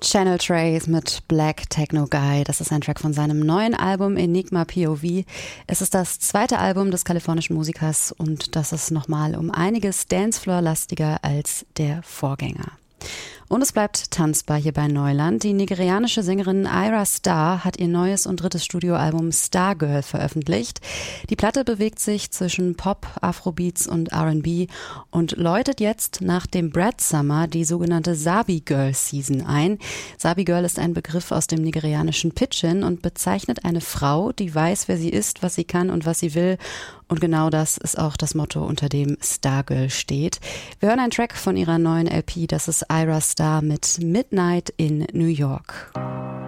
Channel Trace mit Black Techno Guy. Das ist ein Track von seinem neuen Album Enigma POV. Es ist das zweite Album des kalifornischen Musikers und das ist nochmal um einiges Dancefloor-lastiger als der Vorgänger. Und es bleibt tanzbar hier bei Neuland. Die nigerianische Sängerin Ayra Starr hat ihr neues und drittes Studioalbum Stargirl veröffentlicht. Die Platte bewegt sich zwischen Pop, Afrobeats und R&B und läutet jetzt nach dem Brad Summer die sogenannte Sabi Girl Season ein. Sabi Girl ist ein Begriff aus dem nigerianischen Pidgin und bezeichnet eine Frau, die weiß, wer sie ist, was sie kann und was sie will. Und genau das ist auch das Motto, unter dem Stargirl steht. Wir hören einen Track von ihrer neuen LP, das ist Ayra Starr mit Midnight in New York.